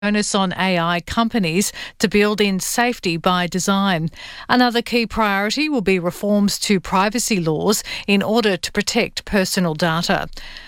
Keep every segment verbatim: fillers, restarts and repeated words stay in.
onus on A I companies to build in safety by design. Another key priority will be reforms to privacy laws in order to protect personal data.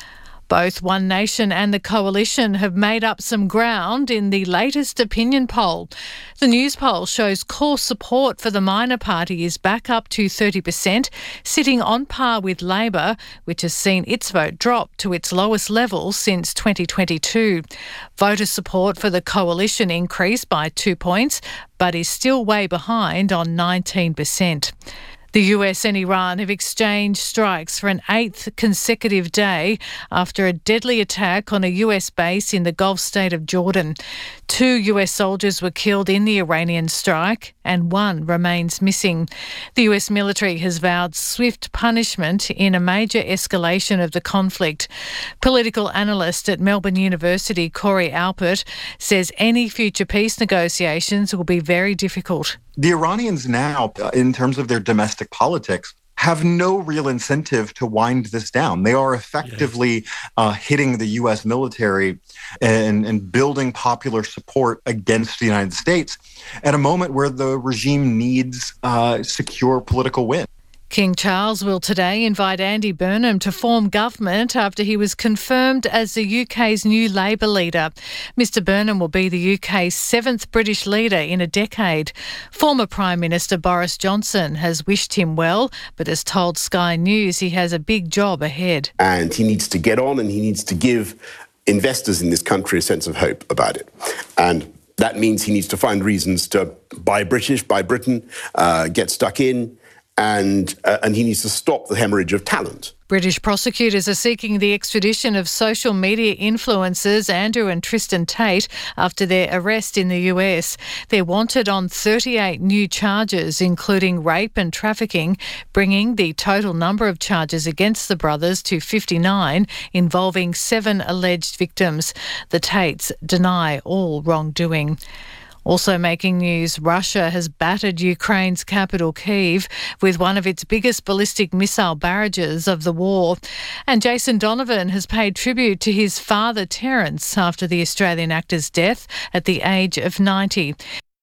Both One Nation and the Coalition have made up some ground in the latest opinion poll. The news poll shows core support for the minor party is back up to thirty percent, sitting on par with Labor, which has seen its vote drop to its lowest level since twenty twenty-two. Voter support for the Coalition increased by two points, but is still way behind on nineteen percent. The U S and Iran have exchanged strikes for an eighth consecutive day after a deadly attack on a U S base in the Gulf state of Jordan. Two U S soldiers were killed in the Iranian strike and one remains missing. The U S military has vowed swift punishment in a major escalation of the conflict. Political analyst at Melbourne University, Corey Alpert, says any future peace negotiations will be very difficult. The Iranians now, in terms of their domestic politics, have no real incentive to wind this down. They are effectively yeah. uh, hitting the U S military and, and building popular support against the United States at a moment where the regime needs uh, secure political win. King Charles will today invite Andy Burnham to form government after he was confirmed as the U K's new Labor leader. Mister Burnham will be the U K's seventh British leader in a decade. Former Prime Minister Boris Johnson has wished him well, but has told Sky News he has a big job ahead. And he needs to get on and he needs to give investors in this country a sense of hope about it. And that means he needs to find reasons to buy British, buy Britain, uh, get stuck in, and uh, and he needs to stop the hemorrhage of talent. British prosecutors are seeking the extradition of social media influencers Andrew and Tristan Tate after their arrest in the U S. They're wanted on thirty-eight new charges, including rape and trafficking, bringing the total number of charges against the brothers to fifty-nine, involving seven alleged victims. The Tates deny all wrongdoing. Also making news, Russia has battered Ukraine's capital, Kyiv, with one of its biggest ballistic missile barrages of the war. And Jason Donovan has paid tribute to his father, Terence, after the Australian actor's death at the age of ninety.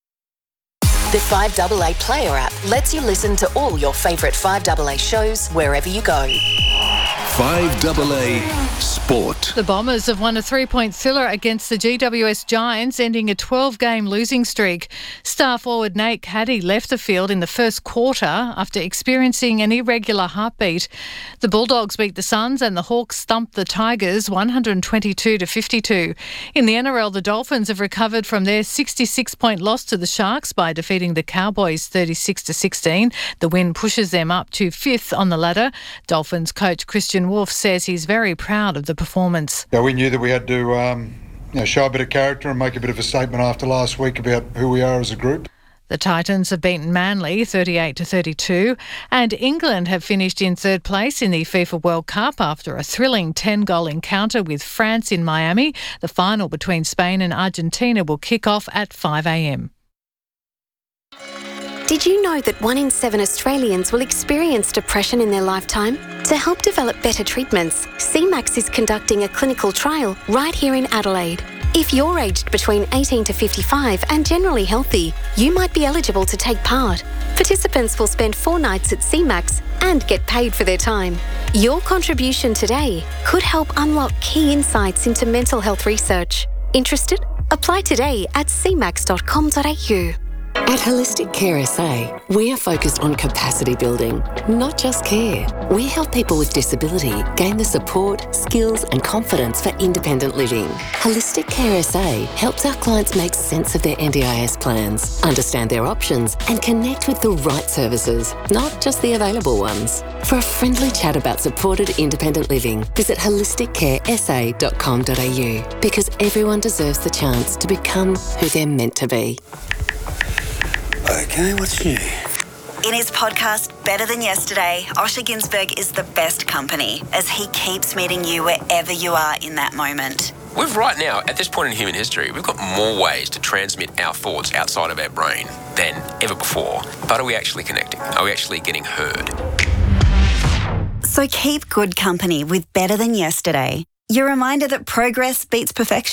The five A A Player app lets you listen to all your favourite five A A shows wherever you go. five A A Sport. The Bombers have won a three-point thriller against the G W S Giants, ending a twelve-game losing streak. Star forward Nate Caddy left the field in the first quarter after experiencing an irregular heartbeat. The Bulldogs beat the Suns and the Hawks stumped the Tigers one hundred twenty-two to fifty-two. In the N R L, the Dolphins have recovered from their sixty-six point loss to the Sharks by defeating the Cowboys thirty-six to sixteen. The win pushes them up to fifth on the ladder. Dolphins coach Christian Wolf says he's very proud of the performance. Yeah, we knew that we had to um, you know, show a bit of character and make a bit of a statement after last week about who we are as a group. The Titans have beaten Manly thirty-eight to thirty-two, and England have finished in third place in the FIFA World Cup after a thrilling ten-goal encounter with France in Miami. The final between Spain and Argentina will kick off at five a m. Did you know that one in seven Australians will experience depression in their lifetime? To help develop better treatments, C MAX is conducting a clinical trial right here in Adelaide. If you're aged between eighteen to fifty-five and generally healthy, you might be eligible to take part. Participants will spend four nights at C MAX and get paid for their time. Your contribution today could help unlock key insights into mental health research. Interested? Apply today at c max dot com dot a u. At Holistic Care S A, we are focused on capacity building, not just care. We help people with disability gain the support, skills and confidence for independent living. Holistic Care S A helps our clients make sense of their N D I S plans, understand their options and connect with the right services, not just the available ones. For a friendly chat about supported independent living, visit holistic care s a dot com dot a u, because everyone deserves the chance to become who they're meant to be. Okay, what's new? In his podcast, Better Than Yesterday, Osher Günsberg is the best company as he keeps meeting you wherever you are in that moment. We've right now, at this point in human history, we've got more ways to transmit our thoughts outside of our brain than ever before. But are we actually connecting? Are we actually getting heard? So keep good company with Better Than Yesterday. Your reminder that progress beats perfection.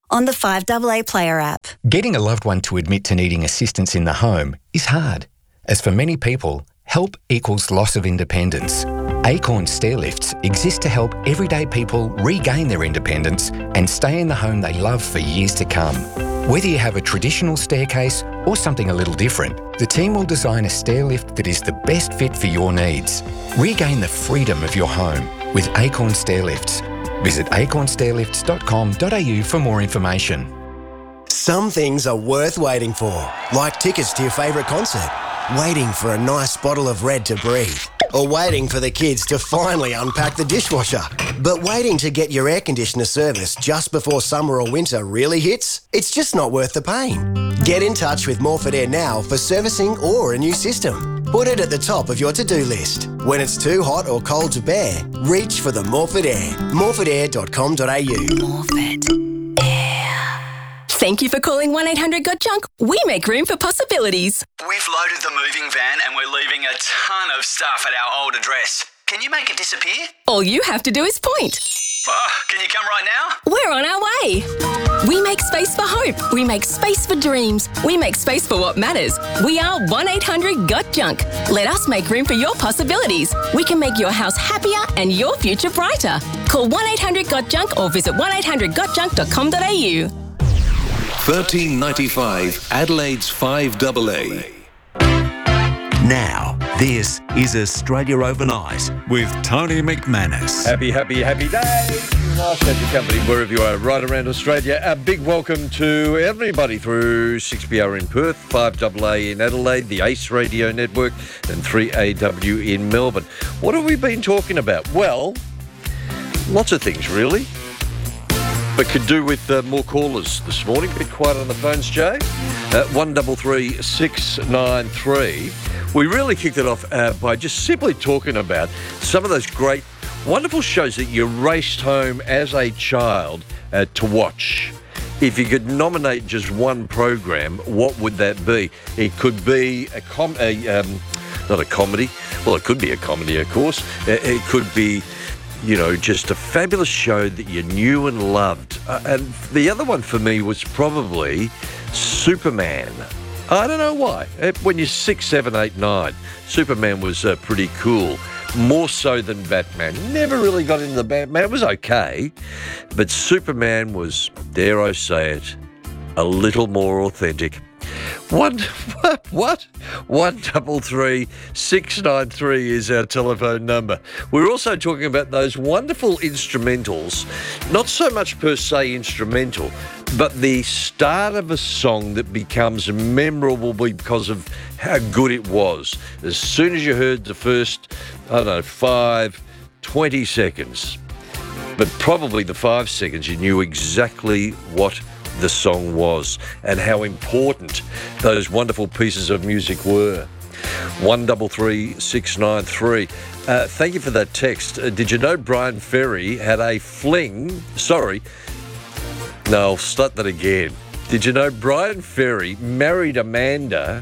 on the five A A Player app. Getting a loved one to admit to needing assistance in the home is hard, as for many people, help equals loss of independence. Acorn Stairlifts exist to help everyday people regain their independence and stay in the home they love for years to come. Whether you have a traditional staircase or something a little different, the team will design a stairlift that is the best fit for your needs. Regain the freedom of your home with Acorn Stairlifts. Visit acorn stairlifts dot com dot a u for more information. Some things are worth waiting for, like tickets to your favourite concert, waiting for a nice bottle of Red to breathe, or waiting for the kids to finally unpack the dishwasher. But waiting to get your air conditioner serviced just before summer or winter really hits? It's just not worth the pain. Get in touch with Morford Air now for servicing or a new system. Put it at the top of your to-do list. When it's too hot or cold to bear, reach for the Morford Air. morford air dot com dot a u. Morford Air. Thank you for calling one eight hundred got junk. We make room for possibilities. We've loaded the moving van and we're leaving a ton of stuff at our old address. Can you make it disappear? All you have to do is point. Oh, can you come right now? We're on our way. We make space for hope. We make space for dreams. We make space for what matters. We are one eight hundred got junk. Let us make room for your possibilities. We can make your house happier and your future brighter. Call one eight hundred got junk or visit one eight hundred got junk dot com dot a u. thirteen ninety-five Adelaide's five A A. Now, this is Australia Overnight with Tony McManus. Happy, happy, happy day. Nice to have your company wherever you are right around Australia. A big welcome to everybody through six B R in Perth, five A A in Adelaide, the Ace Radio Network, and three A W in Melbourne. What have we been talking about? Well, lots of things, really. But could do with uh, more callers this morning. A bit quiet on the phones, Jay. Uh, one double three six nine three. We really kicked it off uh, by just simply talking about some of those great, wonderful shows that you raced home as a child uh, to watch. If you could nominate just one program, what would that be? It could be a com- a, um, not a comedy. Well, it could be a comedy, of course. Uh, it could be, you know, just a fabulous show that you knew and loved. Uh, and the other one for me was probably Superman. I don't know why. When you're six, seven, eight, nine, Superman was uh, pretty cool. More so than Batman. Never really got into the Batman. It was okay. But Superman was, dare I say it, a little more authentic. One, what? One double three six nine three is our telephone number. We're also talking about those wonderful instrumentals, not so much per se instrumental, but the start of a song that becomes memorable because of how good it was. As soon as you heard the first, I don't know, five, twenty seconds, but probably the five seconds, you knew exactly what the song was and how important those wonderful pieces of music were. one double three six nine three. Uh, thank you for that text. Uh, did you know Brian Ferry had a fling? Sorry. No, I'll start that again. Did you know Brian Ferry married Amanda?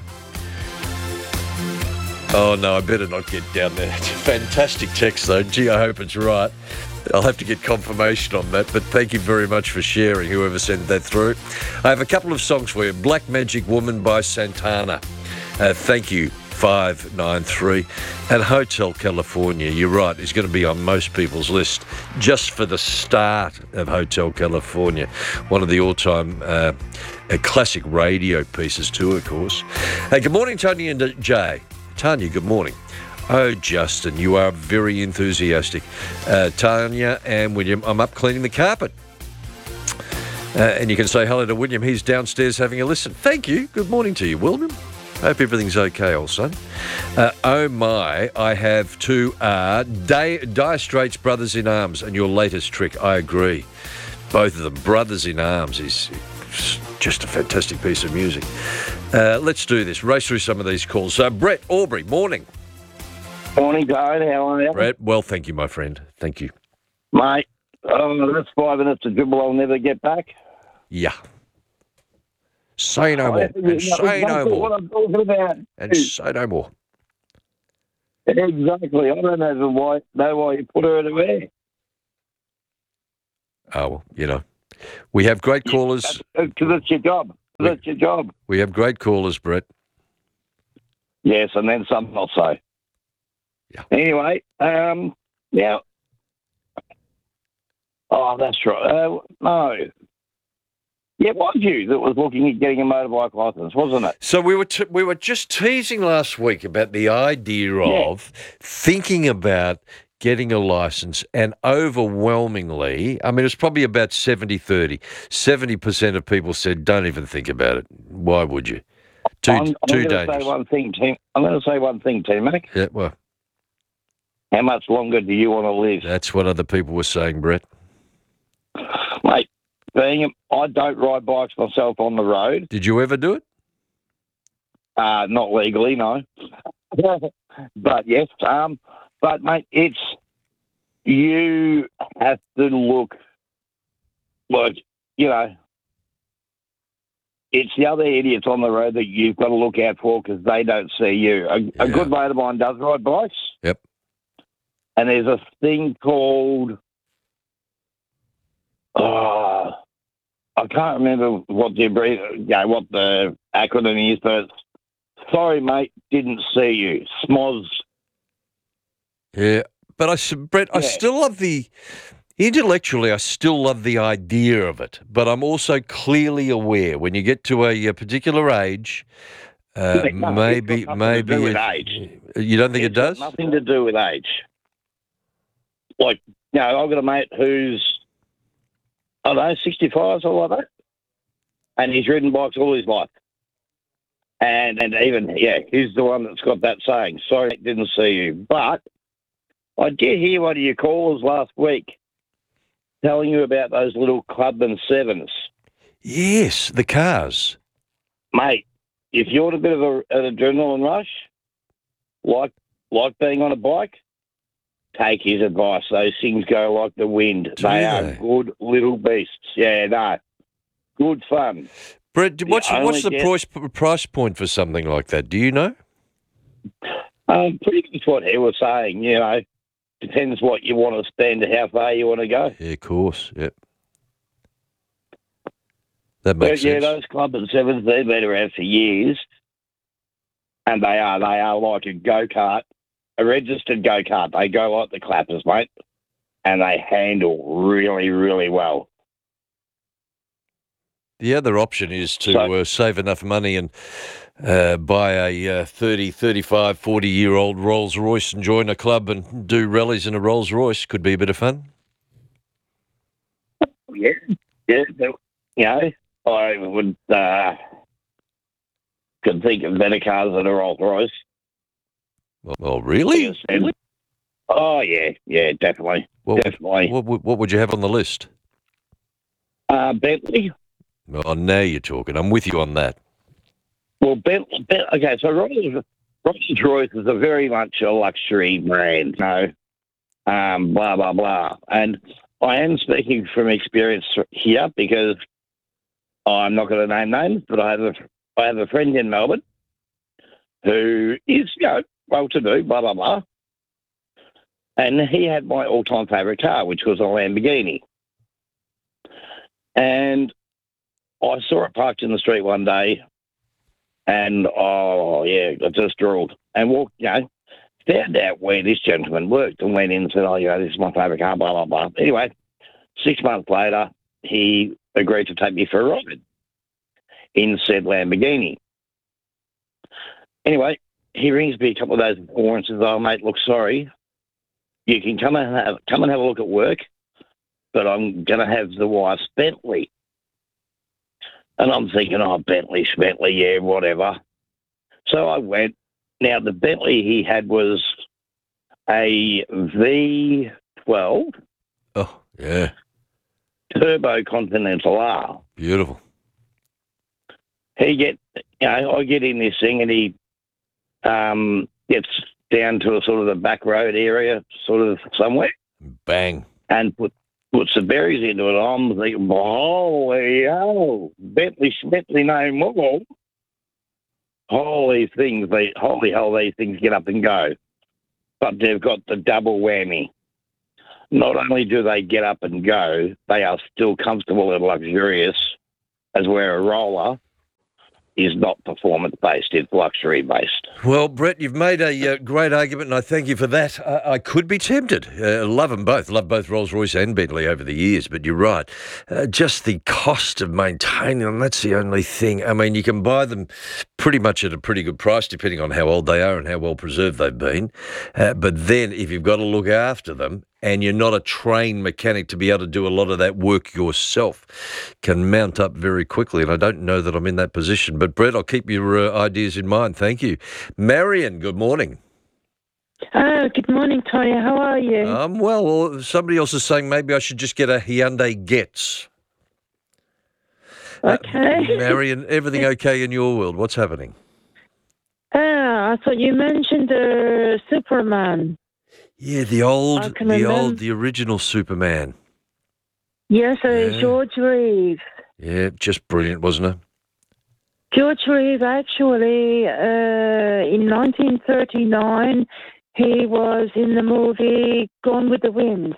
Oh, no, I better not get down there. It's a fantastic text, though. Gee, I hope it's right. I'll have to get confirmation on that, but thank you very much for sharing, whoever sent that through. I have a couple of songs for you. Black Magic Woman by Santana. Uh, thank you, five nine three. And Hotel California, you're right, is going to be on most people's list just for the start of Hotel California. One of the all-time uh, classic radio pieces too, of course. Hey, good morning, Tony and Jay. Tanya, good morning. Oh, Justin, you are very enthusiastic. Uh, Tanya and William, I'm up cleaning the carpet. Uh, and you can say hello to William. He's downstairs having a listen. Thank you. Good morning to you, William. Hope everything's okay, old son. Uh, oh, my, I have two uh, Dire, Dire Straits Brothers in Arms and your latest trick. I agree. Both of them, Brothers in Arms, is just a fantastic piece of music. Uh, let's do this. Race through some of these calls. Uh, Brett Aubrey, morning. Morning, Dave. How are you? Brett, well, thank you, my friend. Thank you. Mate, oh, that's five minutes of dribble I'll never get back. Yeah. Say no more. And say no more. What I'm talking about. And say no more. Exactly. I don't know why, know why you put her to air. Oh, well, you know. We have great callers. Because it's your job. We, it's your job. We have great callers, Brett. Yes, and then some not so. Yeah. Anyway, um, now, oh, that's right. Uh, no. Yeah, it was you that was looking at getting a motorbike licence, wasn't it? So we were t- we were just teasing last week about the idea of yeah. thinking about getting a licence, and overwhelmingly, I mean, it's probably about seventy thirty. seventy percent of people said, don't even think about it. Why would you? Too, I'm, I'm too going dangerous. to say one thing, Tim. I'm going to say one thing, T-Mac. Yeah, well. How much longer do you want to live? That's what other people were saying, Brett. Mate, being I don't ride bikes myself on the road. Did you ever do it? Uh, not legally, no. But yes, um, but mate, it's you have to look like you know. It's the other idiots on the road that you've got to look out for because they don't see you. A, yeah. a good mate of mine does ride bikes. Yep. And there's a thing called, oh, I can't remember what the you know, what the acronym is, but it's, sorry, mate, didn't see you. S M O S. Yeah, but I, Brett, yeah. I still love the, intellectually, I still love the idea of it, but I'm also clearly aware when you get to a, a particular age, uh, yeah, no, maybe, maybe, to do with it, age. You don't think it's it does? Got nothing to do with age. Like, you know, I've got a mate who's, I don't know, sixty-five, something like that. And he's ridden bikes all his life. And and even, yeah, he's the one that's got that saying, sorry, I didn't see you. But I did hear one of your callers last week telling you about those little Clubman sevens. Yes, the cars. Mate, if you're a bit of a, an adrenaline rush, like like being on a bike, take his advice. Those things go like the wind. Do they, they are good little beasts. Yeah, no. Good fun. Brett, what's, what's the guess, price, price point for something like that? Do you know? Um, pretty much what he was saying, you know. Depends what you want to spend, how far you want to go. Yeah, of course, yep. That makes but, sense. Yeah, those Clubman sevens, they've been around for years. And they are, they are like a go-kart. A registered go-kart. They go like the clappers, mate, and they handle really, really well. The other option is to so, uh, save enough money and uh, buy a uh, thirty, thirty-five, forty-year-old Rolls-Royce and join a club and do rallies in a Rolls-Royce. Could be a bit of fun. Yeah, yeah. You know, I would uh, could think of better cars than a Rolls-Royce. Oh, really? Oh, yeah, yeah, definitely. What, definitely. What, what, what would you have on the list? Uh, Bentley. Oh, now you're talking. I'm with you on that. Well, Bentley, ben, okay, so Rolls, Rolls-Royce is a very much a luxury brand, you know, um, blah, blah, blah. And I am speaking from experience here because I'm not going to name names, but I have a, I have a friend in Melbourne who is, you know, well-to-do, blah, blah, blah. And he had my all-time favourite car, which was a Lamborghini. And I saw it parked in the street one day, and, oh, yeah, I just drooled. And walked, you know, found out where this gentleman worked and went in and said, oh, you know, this is my favourite car, blah, blah, blah. Anyway, six months later, he agreed to take me for a ride in said Lamborghini. Anyway, he rings me a couple of days before and says, oh, mate, look, sorry, you can come and have, come and have a look at work, but I'm going to have the wife's Bentley. And I'm thinking, oh, Bentley, Bentley, yeah, whatever. So I went. Now, the Bentley he had was a V twelve. Oh, yeah. Turbo Continental R. Beautiful. He get, you know, I get in this thing and he um, gets down to a sort of the back road area, sort of somewhere. Bang. And put puts the berries into it. I'm thinking, holy hell, Bentley, Bentley no more. Holy things, they, holy hell, these things get up and go. But they've got the double whammy. not only do they get up and go, they are still comfortable and luxurious, as where a roller is not performance-based, it's luxury-based. Well, Brett, you've made a uh, great argument, and I thank you for that. I, I could be tempted. Uh, love them both. Love both Rolls-Royce and Bentley over the years, but you're right. Uh, just the cost of maintaining them, that's the only thing. I mean, you can buy them pretty much at a pretty good price, depending on how old they are and how well preserved they've been. Uh, but then, if you've got to look after them, and you're not a trained mechanic to be able to do a lot of that work yourself, can mount up very quickly. And I don't know that I'm in that position. But, Brett, I'll keep your uh, ideas in mind. Thank you. Marion, good morning. Oh, good morning, Tony. How are you? Um, well, well, somebody else is saying maybe I should just get a Hyundai Getz. Okay. Uh, Marion, everything okay in your world? What's happening? Oh, I thought you mentioned uh, Superman. Yeah, the old, the remember. old, the original Superman. Yes, uh, Yeah. George Reeves. Yeah, just brilliant, wasn't it? George Reeves, actually, uh, in nineteen thirty-nine, he was in the movie Gone with the Wind.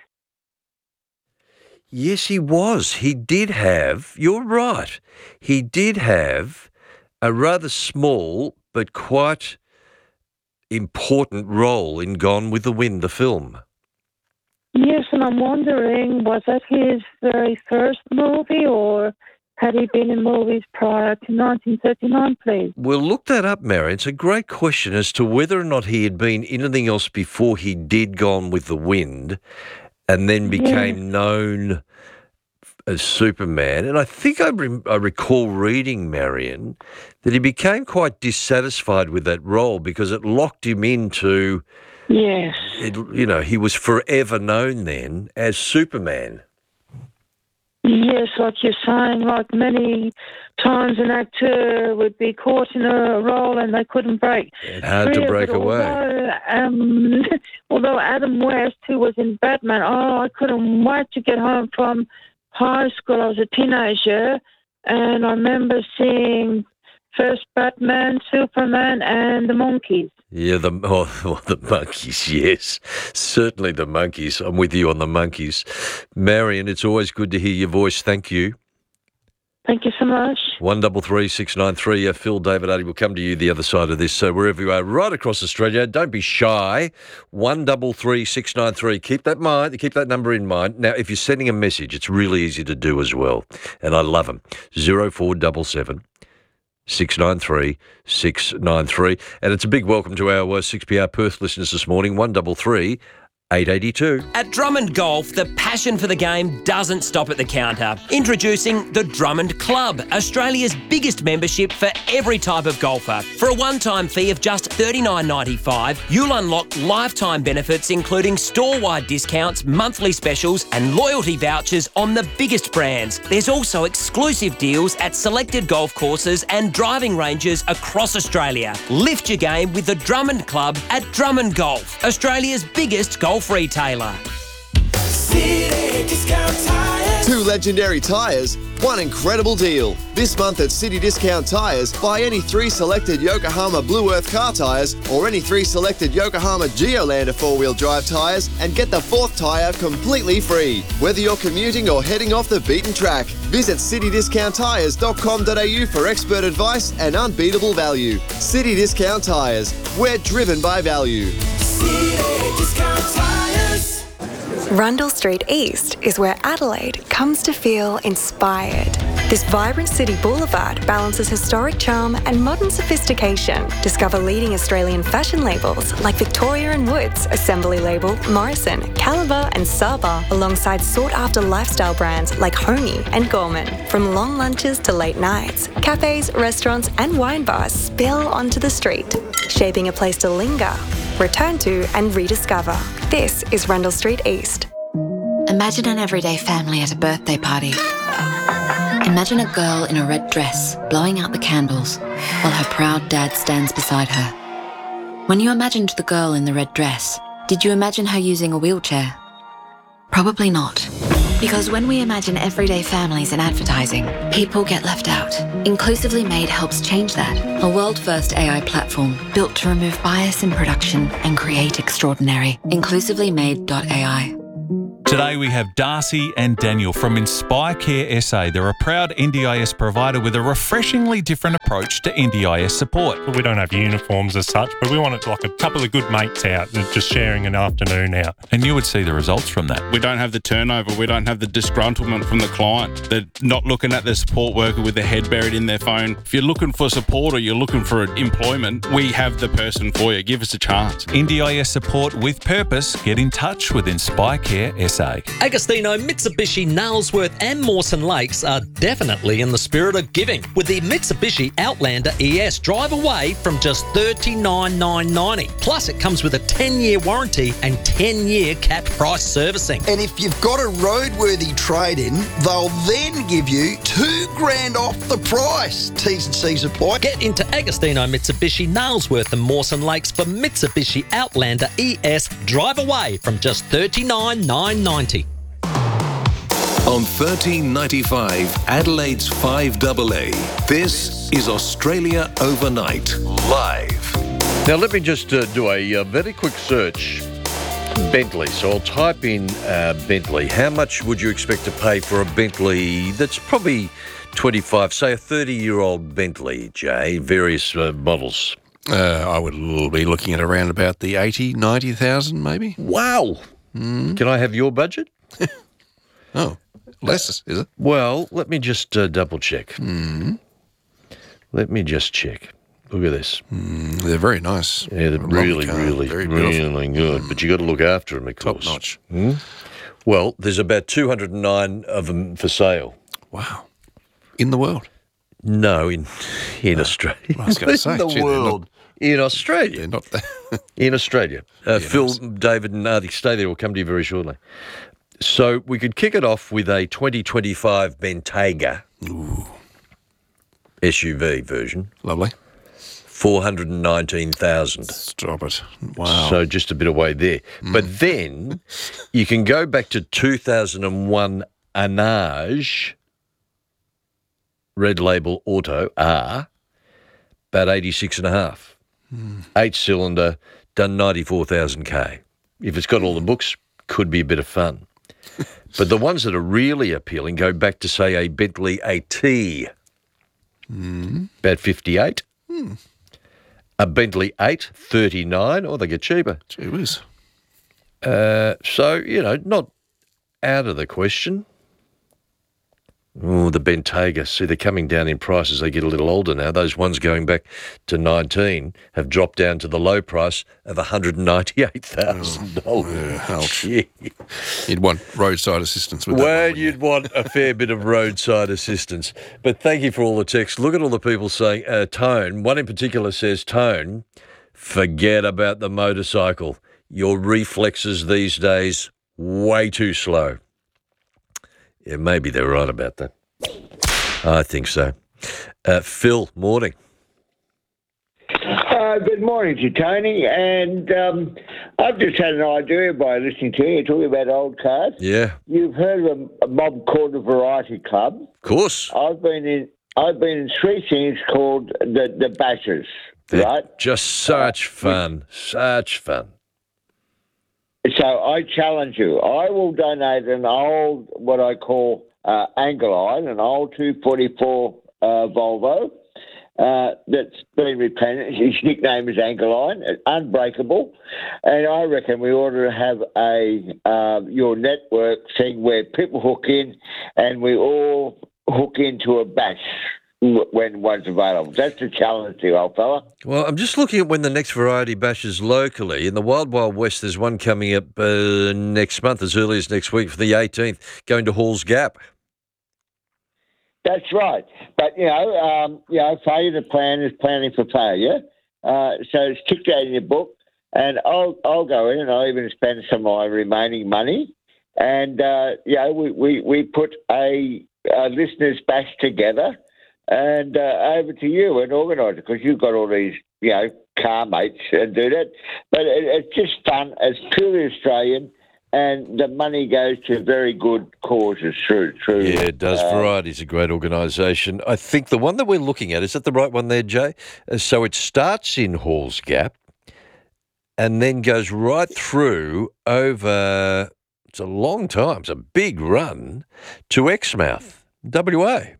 Yes, he was. He did have, you're right, he did have a rather small but quite important role in Gone with the Wind, the film. Yes, and I'm wondering, was that his very first movie, or had he been in movies prior to nineteen thirty-nine, please? We'll look that up, Mary. It's a great question as to whether or not he had been anything else before he did Gone with the Wind and then became Yeah. known as Superman. And I think I, re- I recall reading, Marion, that he became quite dissatisfied with that role because it locked him into, Yes. it, you know, he was forever known then as Superman. Yes, like you're saying, like many times an actor would be caught in a role and they couldn't break. It's hard to free of break it. away. Although, um, although Adam West, who was in Batman, oh, I couldn't wait to get home from high school. I was a teenager, and I remember seeing first Batman, Superman, and the Monkeys. Yeah, the oh, the monkeys, yes. Certainly the monkeys. I'm with you on the monkeys. Marion, it's always good to hear your voice. Thank you. Thank you so much. One double three six nine three. Uh, Phil David Addy will come to you the other side of this. So wherever you are, right across Australia, don't be shy. One double three six nine three. Keep that mind. Keep that number in mind. Now, if you're sending a message, it's really easy to do as well, and I love them. Zero four double seven. six nine three six nine three. And it's a big welcome to our uh, six P R Perth listeners this morning. one double three eight eight two. At Drummond Golf, the passion for the game doesn't stop at the counter. Introducing the Drummond Club, Australia's biggest membership for every type of golfer. For a one-time fee of just thirty-nine ninety-five, you'll unlock lifetime benefits including store-wide discounts, monthly specials and loyalty vouchers on the biggest brands. There's also exclusive deals at selected golf courses and driving ranges across Australia. Lift your game with the Drummond Club at Drummond Golf, Australia's biggest golf retailer. City Discount Tires. Two legendary tyres, one incredible deal. This month at City Discount Tyres, buy any three selected Yokohama Blue Earth car tyres or any three selected Yokohama Geolander four-wheel drive tyres and get the fourth tyre completely free. Whether you're commuting or heading off the beaten track, visit city discount tyres dot com dot a u for expert advice and unbeatable value. City Discount Tyres, we're driven by value. City Discount Tyres. Rundle Street East is where Adelaide comes to feel inspired. This vibrant city boulevard balances historic charm and modern sophistication. Discover leading Australian fashion labels like Victoria and Woods, Assembly Label, Morrison, Caliber and Saba, alongside sought-after lifestyle brands like Honey and Gorman. From long lunches to late nights, cafes, restaurants and wine bars spill onto the street, shaping a place to linger, return to and rediscover. This is Rundle Street East. Imagine an everyday family at a birthday party. Imagine a girl in a red dress blowing out the candles while her proud dad stands beside her. When you imagined the girl in the red dress, did you imagine her using a wheelchair? Probably not. Because when we imagine everyday families in advertising, people get left out. Inclusively Made helps change that. A world-first A I platform built to remove bias in production and create extraordinary. inclusively made dot a i. Today we have Darcy and Daniel from Inspire Care S A. They're a proud N D I S provider with a refreshingly different approach to N D I S support. We don't have uniforms as such, but we want it like a couple of good mates out and just sharing an afternoon out. And you would see the results from that. We don't have the turnover. We don't have the disgruntlement from the client. They're not looking at the support worker with their head buried in their phone. If you're looking for support or you're looking for employment, we have the person for you. Give us a chance. N D I S support with purpose. Get in touch with Inspire Care S A. Agostino, Mitsubishi, Nailsworth and Mawson Lakes are definitely in the spirit of giving with the Mitsubishi Outlander E S. Drive away from just thirty-nine thousand nine hundred ninety dollars. Plus, it comes with a ten-year warranty and ten-year capped price servicing. And if you've got a roadworthy trade-in, they'll then give you two grand off the price. T's and C's apply. Get into Agostino, Mitsubishi, Nailsworth and Mawson Lakes for Mitsubishi Outlander E S. Drive away from just thirty-nine thousand nine hundred ninety dollars. On thirteen ninety-five, Adelaide's five double A. This is Australia Overnight, live. Now, let me just uh, do a uh, very quick search. Bentley. So I'll type in uh, Bentley. How much would you expect to pay for a Bentley that's probably twenty-five, say a thirty-year-old Bentley, Jay, various uh, models? Uh, I would be looking at around about the eighty, ninety thousand maybe. Wow. Mm. Can I have your budget? Oh, less, is it? Well, let me just uh, double check. Mm. Let me just check. Look at this. Mm, they're very nice. Yeah, they're really, really, very really good. Mm. But you got to look after them, of course. Top notch. Mm? Well, there's about two hundred nine of them for sale. Wow. In the world? No, in in oh, Australia. I was going to say. In the gee, world. Not, in Australia. They're not that. In Australia. Uh, yeah, Phil, nice. David and Artie, stay there. We'll come to you very shortly. So we could kick it off with a twenty twenty-five Bentayga Ooh. S U V version. Lovely. four hundred nineteen thousand. Stop it. Wow. So just a bit away there. Mm. But then you can go back to two thousand one Anage, Red Label Auto R, about eighty-six and a half. Mm. Eight cylinder, done ninety-four thousand K. If it's got all the books, could be a bit of fun. But the ones that are really appealing go back to, say, a Bentley AT, mm. about fifty-eight. Mm. A Bentley eight, thirty-nine, or they get cheaper. Gee whiz. Uh, so, you know, not out of the question. Oh, the Bentayga. See, they're coming down in price as they get a little older now. Those ones going back to nineteen have dropped down to the low price of one hundred ninety-eight thousand dollars. Oh, yeah, ouch. Yeah. You'd want roadside assistance with well, that one, you'd want a fair bit of roadside assistance. But thank you for all the texts. Look at all the people saying, uh, Tone, one in particular says, Tone, forget about the motorcycle. Your reflexes these days, way too slow. Yeah, maybe they're right about that. I think so. Uh, Phil, morning. Uh, good morning to you, Tony. And um, I've just had an idea by listening to you talking about old cars. Yeah. You've heard of a, a mob called the Variety Club. Of course. I've been in. I've been in three things called the the Bashers. They're right. Just such uh, fun. Such fun. So I challenge you. I will donate an old, what I call uh, Angeline, an old two forty-four uh, Volvo uh, that's been replenished. His nickname is Angeline, unbreakable. And I reckon we ought to have a uh, your network thing where people hook in and we all hook into a bash when one's available. That's the challenge to you, old fella. Well, I'm just looking at when the next Variety Bash is locally. In the Wild Wild West, there's one coming up uh, next month, as early as next week, for the eighteenth, going to Halls Gap. That's right. But, you know, um, you know, failure to plan is planning for failure. Uh, so stick that in your book, and I'll I'll go in and I'll even spend some of my remaining money. And, uh, you know, we, we, we put a, a listeners' bash together. And uh, over to you and organise it, because you've got all these, you know, car mates and do that. But it, it's just fun. It's purely Australian, and the money goes to very good causes through. through yeah, it does. Uh, Variety's a great organisation. I think the one that we're looking at, is that the right one there, Jay? Uh, so it starts in Halls Gap and then goes right through over it's a long time. It's a big run to Exmouth, W A.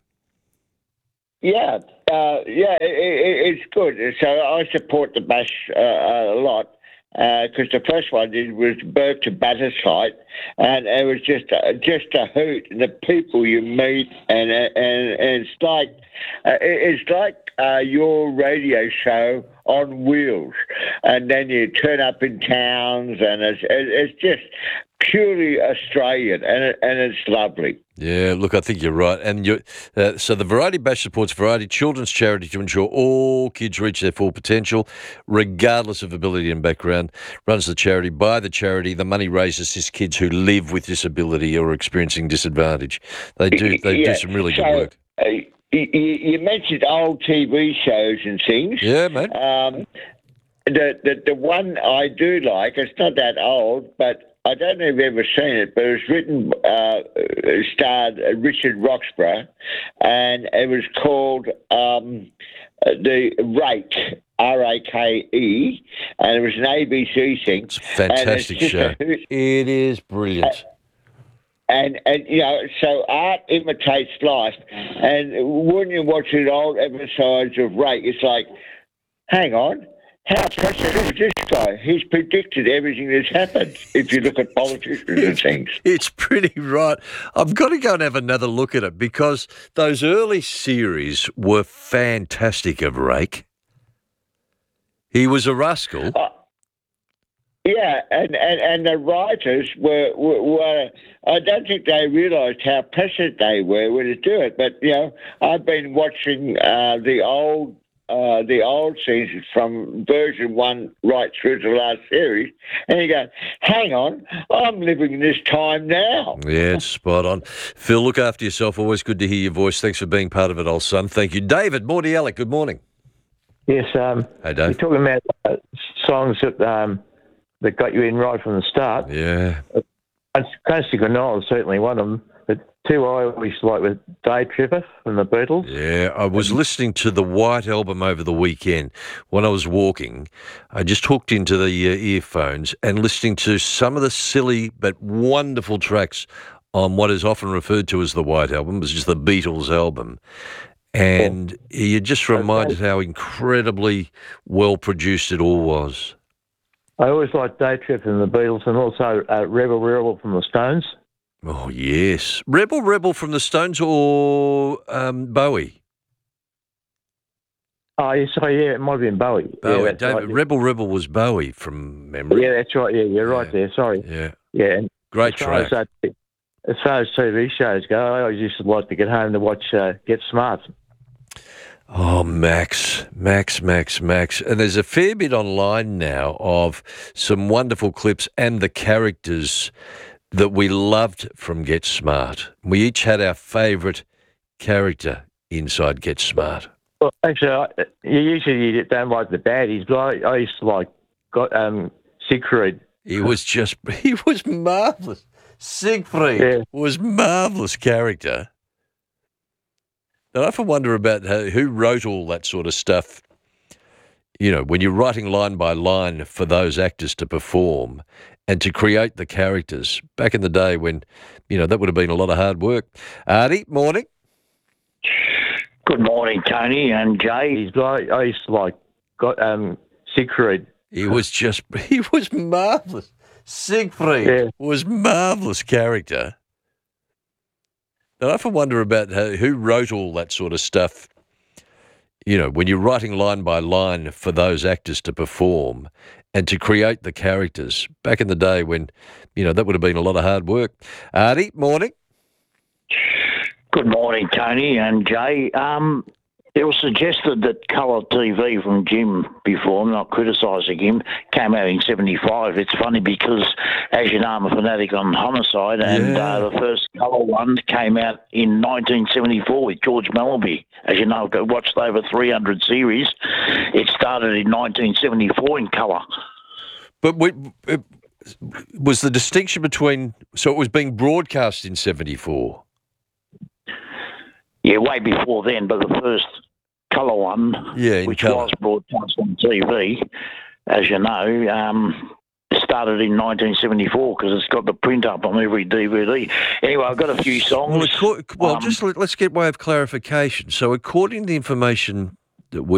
Yeah, uh, yeah, it, it, it's good. So I support the Bash uh, a lot because uh, the first one did was Burke to Batter site, and it was just a, just a hoot. The people you meet, and and, and it's like uh, it's like uh, your radio show on wheels, and then you turn up in towns, and it's it's just purely Australian, and it, and it's lovely. Yeah, look, I think you're right. And you, uh, so the Variety Bash supports Variety Children's Charity to ensure all kids reach their full potential, regardless of ability and background. Runs the charity by the charity. The money raised assists kids who live with disability or experiencing disadvantage. They do. They Yeah, do some really so, good work. Uh, you, you mentioned old T V shows and things. Yeah, mate. Um, the, the the one I do like, it's not that old, but I don't know if you've ever seen it, but it was written, uh, starred Richard Roxburgh, and it was called um, The Rake, R A K E, and it was an A B C thing. It's a fantastic show. It is brilliant. And, and, you know, so art imitates life. And when you watch an old episodes of Rake, it's like, hang on, how precious is this guy? He's predicted everything that's happened if you look at politicians and things. It's pretty right. I've got to go and have another look at it because those early series were fantastic of Rake. He was a rascal. Uh, yeah, and, and, and the writers were, were, were, I don't think they realised how precious they were when they do it. But, you know, I've been watching uh, the old Uh, the old seasons from version one right through to the last series, and you go, hang on, I'm living in this time now. Yeah, it's spot on. Phil, look after yourself. Always good to hear your voice. Thanks for being part of it, old son. Thank you. David, Morty Alec, good morning. Yes, um, hey, Dave. you're talking about uh, songs that um, that got you in right from the start. Yeah. Uh, Classic or Noel is certainly one of them. But two I always like with Day Tripper from the Beatles. Yeah, I was listening to the White Album over the weekend when I was walking. I just hooked into the uh, earphones and listening to some of the silly but wonderful tracks on what is often referred to as the White Album, which is the Beatles album. And yeah. you just reminded how incredibly well produced it all was. I always liked Day Tripper from the Beatles, and also uh, Rebel Rebel from the Stones. Oh, yes. Rebel Rebel from the Stones or um, Bowie? Oh, yes, oh, yeah, it might have been Bowie. Bowie, yeah, David. right. Rebel Rebel was Bowie from memory. Yeah, that's right. Yeah, you're right there. Sorry. Yeah. Yeah. And Great as far track. As, uh, as far as T V shows go, I always used to like to get home to watch uh, Get Smart. Oh, Max, Max, Max, Max. And there's a fair bit online now of some wonderful clips and the characters that we loved from Get Smart. We each had our favourite character inside Get Smart. Well, actually, I, you usually you don't like the baddies, but I, I used to like got um, Siegfried. He was just, he was marvellous. Siegfried Yeah. was marvellous character. And I often wonder about how, who wrote all that sort of stuff. You know, when you're writing line by line for those actors to perform and to create the characters. Back in the day when, you know, that would have been a lot of hard work. Artie, morning. Good morning, Tony and Jay. I, I used to like got um, Siegfried. He was just, he was marvellous. Siegfried Yeah. was marvellous character. And I often wonder about how, who wrote all that sort of stuff. You know, when you're writing line by line for those actors to perform and to create the characters. Back in the day when, you know, that would have been a lot of hard work. Artie, morning. Good morning, Tony and Jay. Um, it was suggested that colour T V from Jim before, I'm not criticising him, came out in seventy-five. It's funny because, as you know, I'm a fanatic on Homicide, and Yeah. uh, the first colour one came out in nineteen seventy-four with George Mellby. As you know, I watched over three hundred series. It started in nineteen seventy-four in colour. But we, it, was the distinction between, so it was being broadcast in seventy-four? Yeah, way before then, but the first colour one, Yeah, in which colour. was broadcast on T V, as you know, um, started in nineteen seventy-four because it's got the print up on every D V D. Anyway, I've got a few songs. Well, acco- well Um, just let, let's get way of clarification. So according to the information that we